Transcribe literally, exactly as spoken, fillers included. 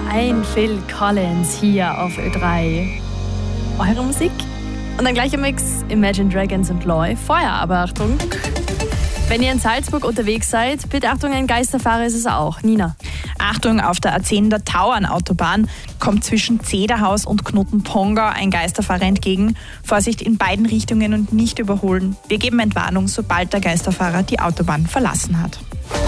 Ein Phil Collins hier auf Ö drei. Eure Musik? Und dann gleich im Mix Imagine Dragons und Loy. Vorher aber Achtung, wenn ihr in Salzburg unterwegs seid, bitte Achtung, ein Geisterfahrer ist es auch. Nina. Achtung, auf der A zehn der Tauernautobahn kommt zwischen Zederhaus und Knotenpongau ein Geisterfahrer entgegen. Vorsicht in beiden Richtungen und nicht überholen. Wir geben Entwarnung, sobald der Geisterfahrer die Autobahn verlassen hat.